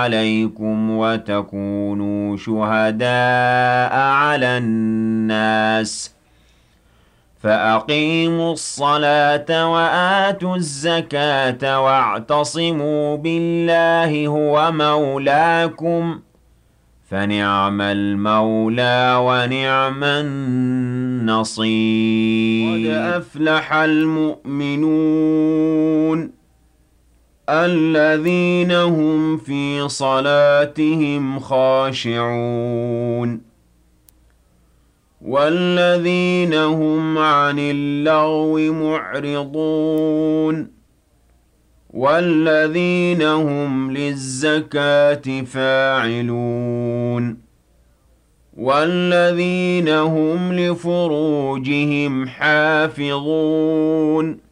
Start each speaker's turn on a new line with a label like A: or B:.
A: عليكم وتكونوا شهداء على الناس فأقيموا الصلاة وآتوا الزكاة واعتصموا بالله هو مولاكم فنعم المولى ونعم النصير قد أفلح المؤمنون الذين هم في صلاتهم خاشعون والذين هم عن اللغو معرضون والذين هم للزكاة فاعلون والذين هم لفروجهم حافظون